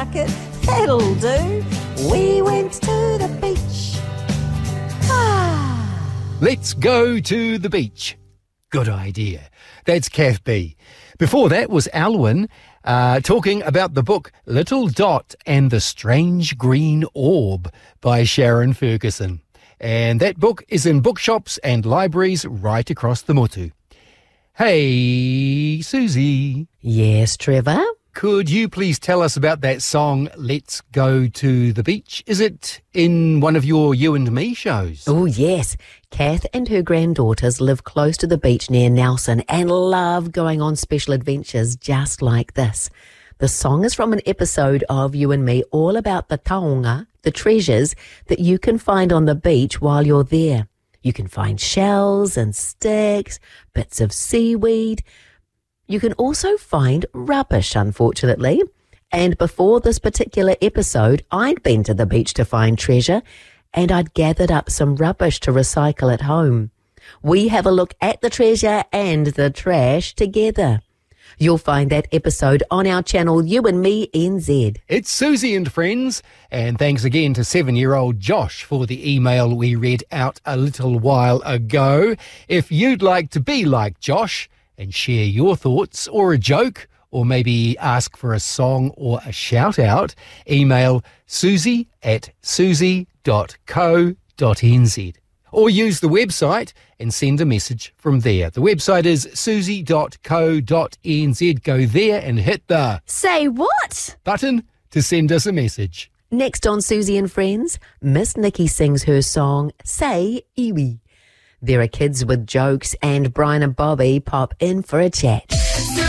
bucket, that'll do. We went to the beach. Let's go to the beach. Good idea. That's Kath B. Before that was Alwyn talking about the book Little Dot and the Strange Green Orb by Sharon Ferguson. And that book is in bookshops and libraries right across the motu. Hey, Susie. Yes, Trevor? Could you please tell us about that song, Let's Go to the Beach? Is it in one of your You and Me shows? Oh, yes. Kath and her granddaughters live close to the beach near Nelson and love going on special adventures just like this. The song is from an episode of You and Me all about the taonga, the treasures that you can find on the beach while you're there. You can find shells and sticks, bits of seaweed. You can also find rubbish, unfortunately. And before this particular episode, I'd been to the beach to find treasure, and I'd gathered up some rubbish to recycle at home. We have a look at the treasure and the trash together. You'll find that episode on our channel, You and Me NZ. It's Susie and friends, and thanks again to 7-year-old Josh for the email we read out a little while ago. If you'd like to be like Josh and share your thoughts or a joke, or maybe ask for a song or a shout-out, email susie@susie.co.nz. Or use the website and send a message from there. The website is susie.co.nz. Go there and hit the Say what? button to send us a message. Next on Susie and Friends, Miss Nikki sings her song, Say Iwi. There are kids with jokes and Brian and Bobby pop in for a chat.